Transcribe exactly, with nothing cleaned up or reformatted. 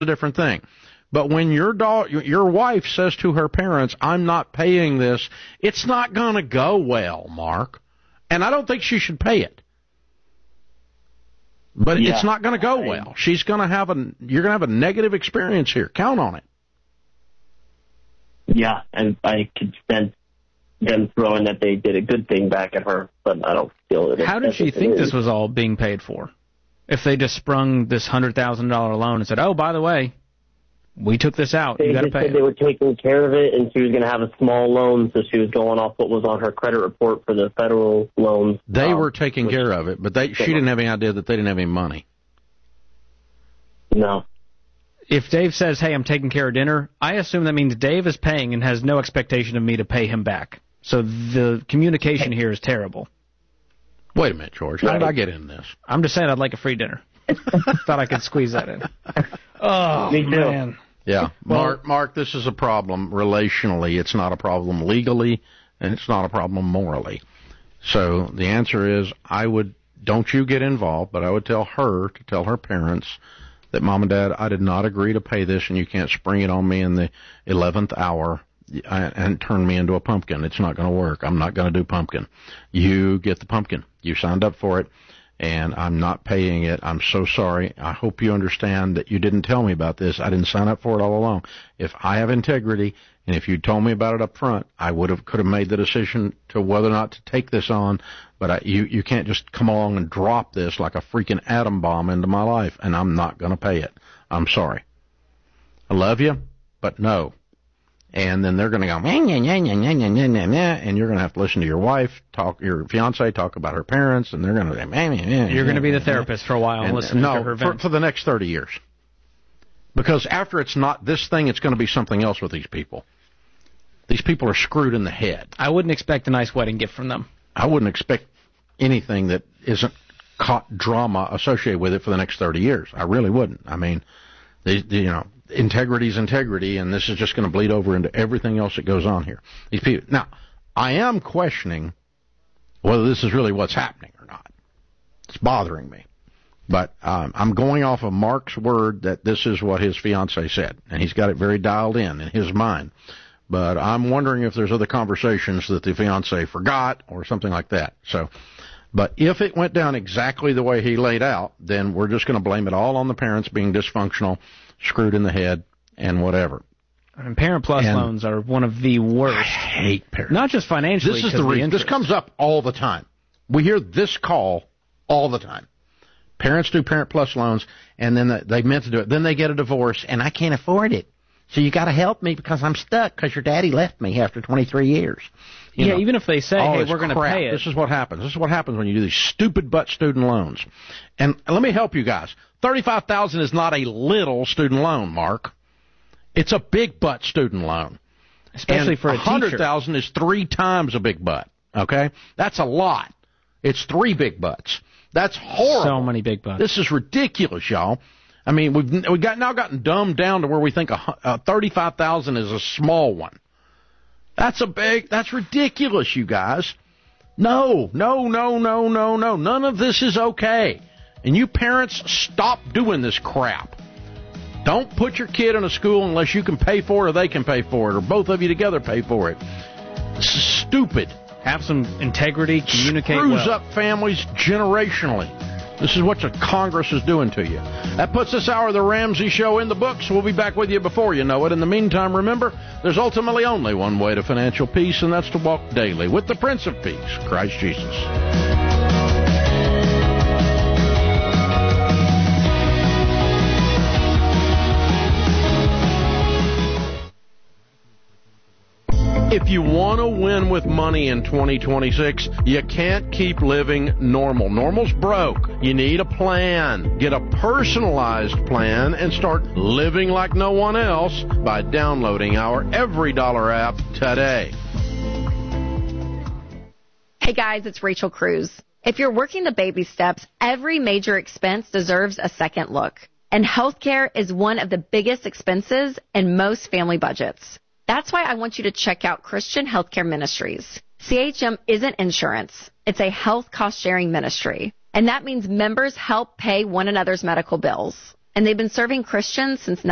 a different thing. But when your dog, your wife says to her parents, I'm not paying this, it's not going to go well, Mark. And I don't think she should pay it. But yeah, it's not going to go I, well. She's going to have a, you're going to have a negative experience here. Count on it. Yeah, and I could sense them throwing that they did a good thing back at her, but I don't feel it. How did she think this was all being paid for? If they just sprung this one hundred thousand dollars loan and said, oh, by the way, we took this out. They you got to just pay said it. They were taking care of it, and she was going to have a small loan, so she was going off what was on her credit report for the federal loans. They um, were taking care of it, but they, she didn't have any idea that they didn't have any money. No. If Dave says, hey, I'm taking care of dinner, I assume that means Dave is paying and has no expectation of me to pay him back. So the communication here is terrible. Wait a minute, George. How did I get in this? I'm just saying I'd like a free dinner. Thought I could squeeze that in. Oh, Me too. man. Yeah, Mark, Mark, this is a problem relationally. It's not a problem legally, and it's not a problem morally. So the answer is, I would, don't you get involved, but I would tell her to tell her parents that, Mom and Dad, I did not agree to pay this, and you can't spring it on me in the eleventh hour and turn me into a pumpkin. It's not going to work. I'm not going to do pumpkin. You get the pumpkin. You signed up for it, and I'm not paying it. I'm so sorry. I hope you understand that you didn't tell me about this. I didn't sign up for it all along. If I have integrity, and if you told me about it up front, I would have could have made the decision to whether or not to take this on. But I, you you can't just come along and drop this like a freaking atom bomb into my life, and I'm not going to pay it. I'm sorry. I love you, but no. And then they're going to go, nah, nah, nah, nah, nah, nah, nah, nah, and you're going to have to listen to your wife, talk, your fiance talk about her parents, and they're going to say, nah, nah, nah, You're going to be the nah, therapist for a while and, and listen no, to her for, vent. for the next thirty years. Because after it's not this thing, it's going to be something else with these people. These people are screwed in the head. I wouldn't expect a nice wedding gift from them. I wouldn't expect anything that isn't caught drama associated with it for the next thirty years. I really wouldn't. I mean, they, they, you know, integrity is integrity, and this is just going to bleed over into everything else that goes on here. These people. Now, I am questioning whether this is really what's happening or not. It's bothering me. But um, I'm going off of Mark's word that this is what his fiancée said, and he's got it very dialed in in his mind. But I'm wondering if there's other conversations that the fiancée forgot or something like that. So, but if it went down exactly the way he laid out, then we're just going to blame it all on the parents being dysfunctional, screwed in the head, and whatever. And Parent Plus and loans are one of the worst. I hate Parent. Not just financially. This is the reason. This comes up all the time. We hear this call all the time. Parents do Parent Plus loans, and then they meant to do it. Then they get a divorce, and I can't afford it. So you got to help me because I'm stuck because your daddy left me after twenty-three years. You yeah, know, even if they say, hey, we're going to pay it. This is what happens. This is what happens when you do these stupid butt student loans. And let me help you guys. thirty-five thousand dollars is not a little student loan, Mark. It's a big butt student loan. Especially and for a teacher. one hundred thousand dollars is three times a big butt, okay? That's a lot. It's three big butts. That's horrible. So many big butts. This is ridiculous, y'all. I mean, we've we got now gotten dumbed down to where we think a, a thirty-five thousand is a small one. That's a big. That's ridiculous, you guys. No, no, no, no, no, no. None of this is okay. And you parents, stop doing this crap. Don't put your kid in a school unless you can pay for it or they can pay for it or both of you together pay for it. This is stupid. Have some integrity, communicate Screws well. up families generationally. This is what the Congress is doing to you. That puts this hour of the Ramsey Show in the books. We'll be back with you before you know it. In the meantime, remember, there's ultimately only one way to financial peace, and that's to walk daily with the Prince of Peace, Christ Jesus. If you want to win with money in twenty twenty-six, you can't keep living normal. Normal's broke. You need a plan. Get a personalized plan and start living like no one else by downloading our Every Dollar app today. Hey guys, it's Rachel Cruz. If you're working the baby steps, every major expense deserves a second look. And healthcare is one of the biggest expenses in most family budgets. That's why I want you to check out Christian Healthcare Ministries. C H M isn't insurance. It's a health cost-sharing ministry. And that means members help pay one another's medical bills. And they've been serving Christians since